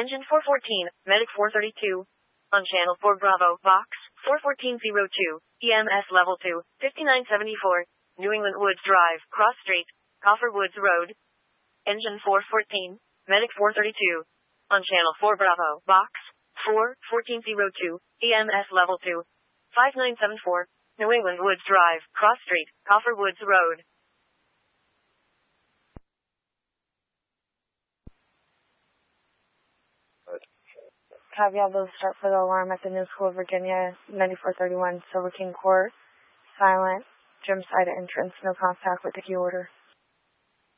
Engine 414, Medic 432. On Channel 4 Bravo, Box 41402, EMS Level 2, 5974, New England Woods Drive, Cross Street, Coffer Woods Road. Engine 414, Medic 432. On Channel 4 Bravo, Box 41402, EMS Level 2, 5974, New England Woods Drive, Cross Street, Coffer Woods Road. Caveat, those start for the alarm at the New School of Virginia, 9431, Silver King Court. Silent. Gym side entrance. No contact with the key order.